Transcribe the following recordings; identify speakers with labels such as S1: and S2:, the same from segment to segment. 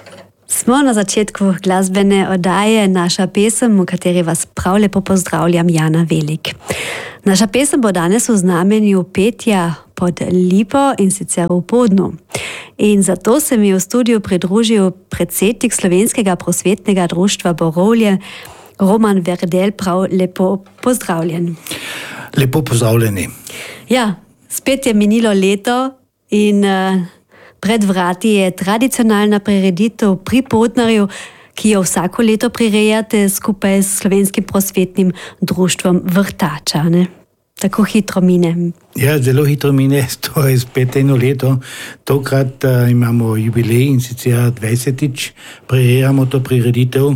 S1: Smo na začetku glasbene oddaje Naša pesem, v kateri vas prav lepo pozdravljam, Jana Velik. Naša pesem bo danes v znamenju petja pod lipo in sicer v Podnu. In zato se mi v studiu pridružil predsednik Slovenskega prosvetnega društva Borovlje, Roman Verdel. Prav lepo pozdravljen.
S2: Lepo pozdravljeni.
S1: Ja, spet je minilo leto in pred vrati je tradicionalna prireditev pri Podnarju, ki jo vsako leto prirejate skupaj s Slovenskim prosvetnim društvom Vrtača. Ne? Tako hitro mine.
S2: Ja, zelo hitro mine, to je spet eno leto. Tokrat imamo jubilej in sicer 20. prirejamo to prireditev.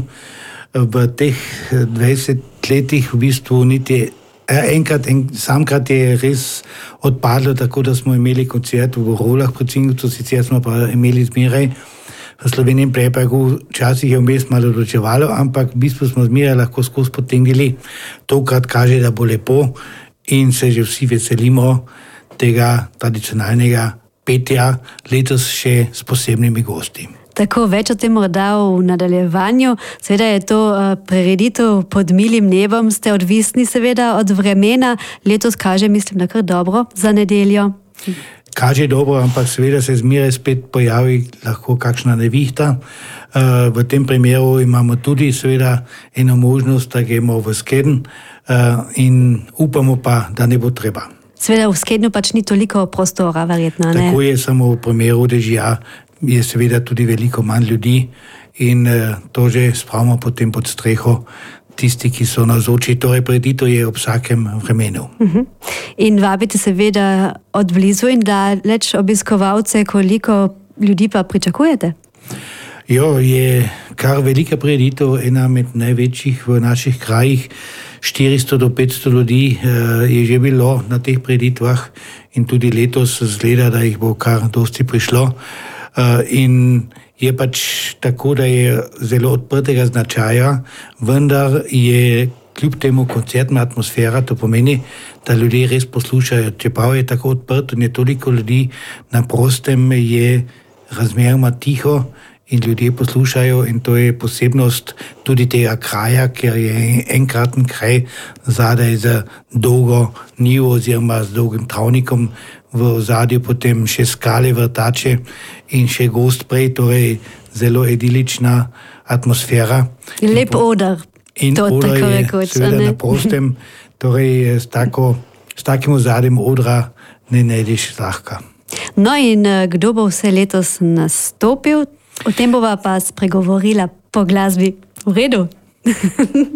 S2: V teh 20 letih v bistvu niti samkrat je res odpadlo, tako da smo imeli koncert v Borovljah, sicer smo pa imeli zmeraj v Sloveniji Prepagu, včasih je vmes malo odločevalo, ampak v bistvu smo zmeraj lahko skozi potegnili. Tokrat kaže, da bo lepo in se že vsi veselimo tega tradicionalnega petja, letos še s posebnimi gosti.
S1: Tako, več o tem morda v nadaljevanju. Seveda je to prireditev pod milim nebom, ste odvisni seveda od vremena. Letos kaže, mislim, da kar dobro za nedeljo.
S2: Kaže dobro, ampak seveda se zmeraj spet pojavi lahko kakšna nevihta. V tem primeru imamo tudi seveda eno možnost, da gremo v Skedn in upamo pa, da ne bo treba.
S1: Seveda v Skednu pač ni toliko prostora, verjetno, ne?
S2: Tako je, samo v primeru dežja je seveda tudi veliko manj ljudi in to že spravimo potem pod streho tisti, ki so navzoči. Torej, prireditev je ob vsakem vremenu.
S1: In vabite seveda od blizu in daleč obiskovalce, koliko ljudi pa pričakujete?
S2: Jo, je kar velika prireditev, ena med največjih v naših krajih. 400 do 500 ljudi je že bilo na teh prireditvah in tudi letos zgleda, da jih bo kar dosti prišlo. In je pač tako, da je zelo odprtega značaja, vendar je kljub temu koncertna atmosfera, to pomeni, da ljudje res poslušajo. Čeprav je tako odprt in je toliko ljudi na prostem, je razmeroma tiho in ljudje poslušajo in to je posebnost tudi tega kraja, ker je enkraten kraj zadaj z dolgo njivo oziroma z dolgim travnikom, v ozadju potem še skale, vrtače in še gozd prej, torej zelo idilična atmosfera.
S1: Lep oder.
S2: In oder je seveda na prostem, torej s takim ozadjem odra ne najdeš zlahka.
S1: No in kdo bo vse letos nastopil? O tem bova pa spregovorila po glasbi. V redu?